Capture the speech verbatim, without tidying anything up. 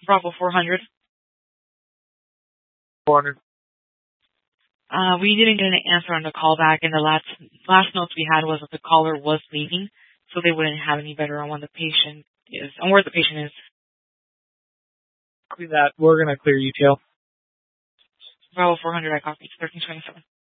Bravo four hundred. four hundred. Uh, we didn't get an answer on the callback, and the last last notes we had was that the caller was leaving, so they wouldn't have any better on when the patient is, on where the patient is. Copy that. We're going to clear U T L. Bravo four hundred, I copy. thirteen twenty-seven.